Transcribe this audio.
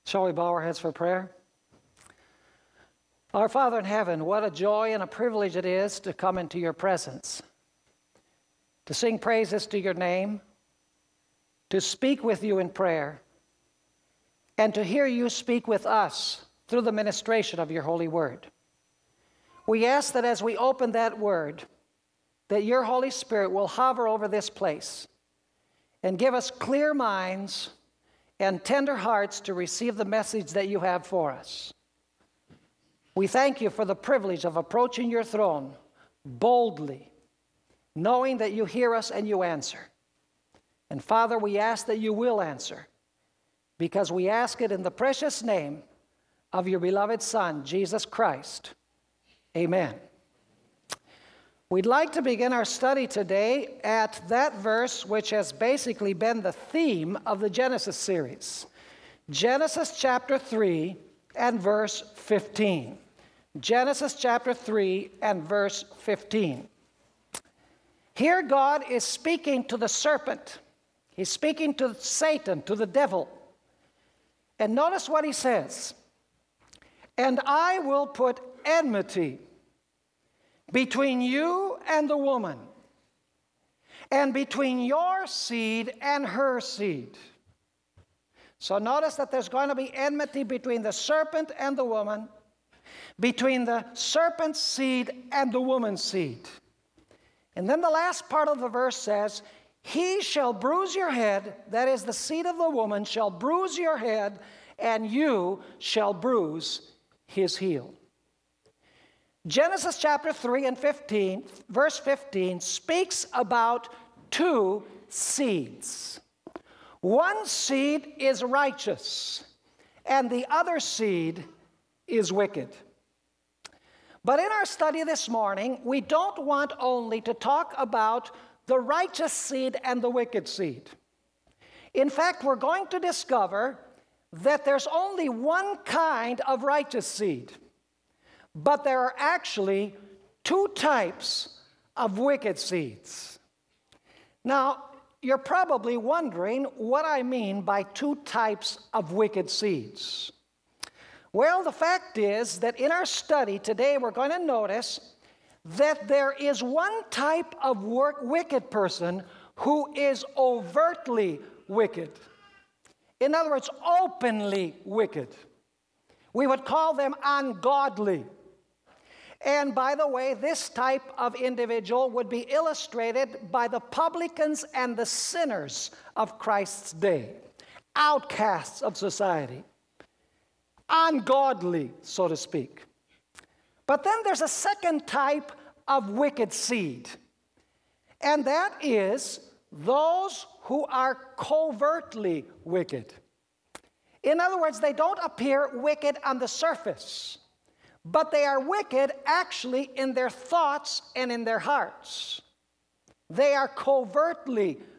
Shall we bow our heads for prayer? Our Father in heaven, what a joy and a privilege it is to come into your presence, to sing praises to your name, to speak with you in prayer, and to hear you speak with us through the ministration of your holy word. We ask that as we open that word, that your Holy Spirit will hover over this place and give us clear minds and tender hearts to receive the message that you have for us. We thank you for the privilege of approaching your throne boldly, knowing that you hear us and you answer. And Father, we ask that you will answer, because we ask it in the precious name of your beloved Son, Jesus Christ. Amen. We'd like to begin our study today at that verse which has basically been the theme of the Genesis series. Genesis chapter 3 and verse 15. Genesis chapter 3 and verse 15. Here God is speaking to the serpent. He's speaking to Satan, to the devil. And notice what he says. And I will put enmity between you and the woman, and between your seed and her seed. So notice that there's going to be enmity between the serpent and the woman, between the serpent's seed and the woman's seed. And then the last part of the verse says, he shall bruise your head, that is the seed of the woman, shall bruise your head, and you shall bruise his heel. Genesis chapter 3 and 15, verse 15, speaks about two seeds. One seed is righteous, and the other seed is wicked. But in our study this morning, we don't want only to talk about the righteous seed and the wicked seed. In fact, we're going to discover that there's only one kind of righteous seed, but there are actually two types of wicked seeds. Now, you're probably wondering what I mean by two types of wicked seeds. Well, the fact is that in our study today, we're going to notice that there is one type of wicked person who is overtly wicked. In other words, openly wicked. We would call them ungodly. And by the way, this type of individual would be illustrated by the publicans and the sinners of Christ's day, outcasts of society. Ungodly, so to speak. But then there's a second type of wicked seed, and that is those who are covertly wicked. In other words, they don't appear wicked on the surface, but they are wicked actually in their thoughts and in their hearts. They are covertly